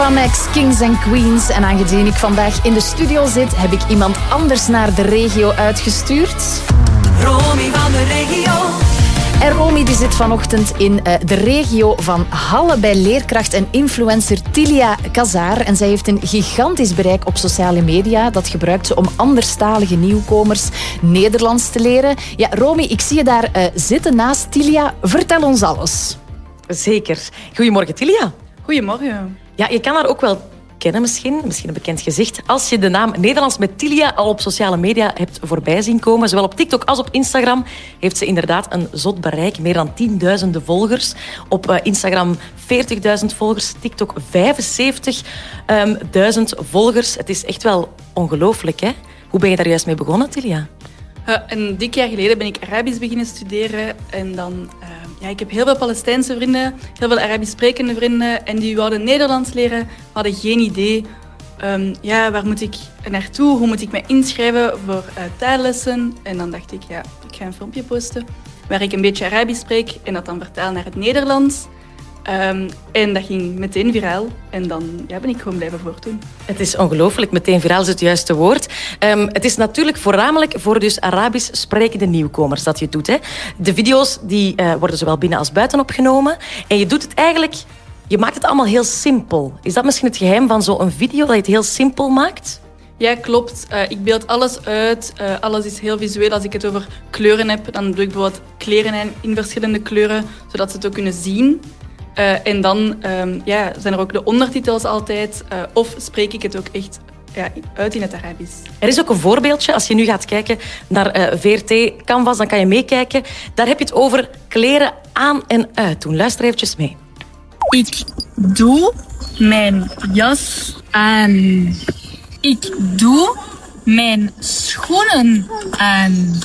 Lamex, Kings and Queens. En aangezien ik vandaag in de studio zit, heb ik iemand anders naar de regio uitgestuurd. Romy van de regio. En Romy die zit vanochtend in de regio van Halle bij leerkracht en influencer Tilia Kazar. En zij heeft een gigantisch bereik op sociale media. Dat gebruikt ze om anderstalige nieuwkomers Nederlands te leren. Ja, Romy, ik zie je daar zitten naast Tilia. Vertel ons alles. Zeker. Goedemorgen, Tilia. Goedemorgen. Ja, je kan haar ook wel kennen misschien een bekend gezicht, als je de naam Nederlands met Tilia al op sociale media hebt voorbij zien komen. Zowel op TikTok als op Instagram heeft ze inderdaad een zot bereik. Meer dan 10.000 volgers. Op Instagram 40.000 volgers. TikTok 75.000 volgers. Het is echt wel ongelooflijk, hè? Hoe ben je daar juist mee begonnen, Tilia? Een dik jaar geleden ben ik Arabisch beginnen studeren. En dan... ik heb heel veel Palestijnse vrienden, heel veel Arabisch sprekende vrienden. En die wouden Nederlands leren, hadden geen idee. Waar moet ik naartoe? Hoe moet ik me inschrijven voor taallessen? En dan dacht ik, ik ga een filmpje posten waar ik een beetje Arabisch spreek en dat dan vertaal naar het Nederlands. En dat ging meteen viraal. En dan ben ik gewoon blijven voortdoen. Het is ongelooflijk. Meteen viraal is het juiste woord. Het is natuurlijk voornamelijk voor dus Arabisch sprekende nieuwkomers dat je het doet. Hè? De video's die, worden zowel binnen als buiten opgenomen. En je doet het eigenlijk... Je maakt het allemaal heel simpel. Is dat misschien het geheim van zo'n video, dat je het heel simpel maakt? Ja, klopt. Ik beeld alles uit. Alles is heel visueel. Als ik het over kleuren heb, dan doe ik bijvoorbeeld kleren in verschillende kleuren, zodat ze het ook kunnen zien. En dan zijn er ook de ondertitels altijd. Of spreek ik het ook echt uit in het Arabisch. Er is ook een voorbeeldje. Als je nu gaat kijken naar VRT Canvas, dan kan je meekijken. Daar heb je het over kleren aan en uit doen. Luister eventjes mee. Ik doe mijn jas aan. Ik doe mijn schoenen aan.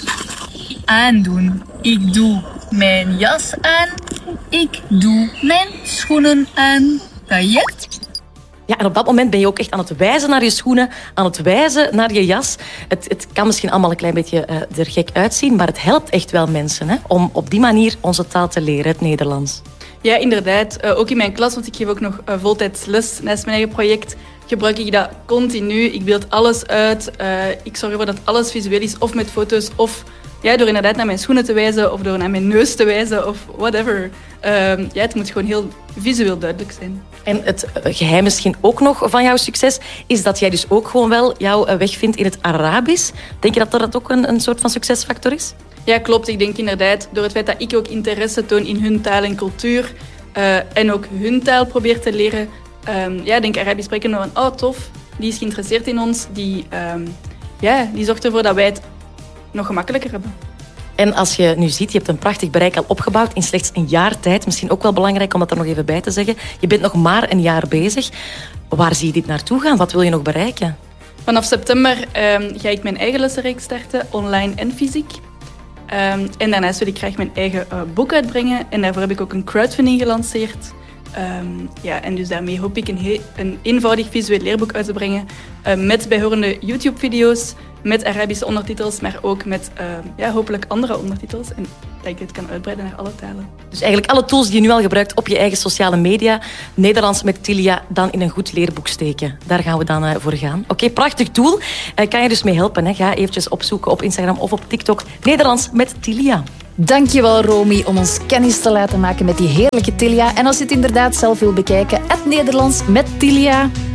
Aandoen. Ik doe mijn jas aan. Ik doe mijn schoenen aan. Kan je? Ja, en op dat moment ben je ook echt aan het wijzen naar je schoenen, aan het wijzen naar je jas. Het kan misschien allemaal een klein beetje er gek uitzien, maar het helpt echt wel mensen, hè, om op die manier onze taal te leren, het Nederlands. Ja, inderdaad. Ook in mijn klas, want ik geef ook nog voltijds les naast mijn eigen project, gebruik ik dat continu. Ik beeld alles uit. Ik zorg ervoor dat alles visueel is, of met foto's, of door inderdaad naar mijn schoenen te wijzen, of door naar mijn neus te wijzen, of whatever. Het moet gewoon heel visueel duidelijk zijn. En het geheim misschien ook nog van jouw succes is dat jij dus ook gewoon wel jouw weg vindt in het Arabisch. Denk je dat dat ook een soort van succesfactor is? Ja, klopt. Ik denk inderdaad, door het feit dat ik ook interesse toon in hun taal en cultuur en ook hun taal probeer te leren, denk Arabisch spreken van, tof, die is geïnteresseerd in ons, die zorgt ervoor dat wij het nog gemakkelijker hebben. En als je nu ziet, je hebt een prachtig bereik al opgebouwd in slechts een jaar tijd. Misschien ook wel belangrijk om dat er nog even bij te zeggen. Je bent nog maar een jaar bezig. Waar zie je dit naartoe gaan? Wat wil je nog bereiken? Vanaf september ga ik mijn eigen lessenreeks starten, online en fysiek. En daarnaast wil ik graag mijn eigen boek uitbrengen. En daarvoor heb ik ook een crowdfunding gelanceerd. En dus daarmee hoop ik een eenvoudig visueel leerboek uit te brengen. Met bijhorende YouTube-video's, met Arabische ondertitels, maar ook met hopelijk andere ondertitels. En dat ik dit kan uitbreiden naar alle talen. Dus eigenlijk alle tools die je nu al gebruikt op je eigen sociale media, Nederlands met Tilia, dan in een goed leerboek steken. Daar gaan we dan voor gaan. Oké, prachtig doel. Kan je dus mee helpen. Hè? Ga eventjes opzoeken op Instagram of op TikTok. Nederlands met Tilia. Dankjewel, Romy, om ons kennis te laten maken met die heerlijke Tilia. En als je het inderdaad zelf wil bekijken, het Nederlands met Tilia.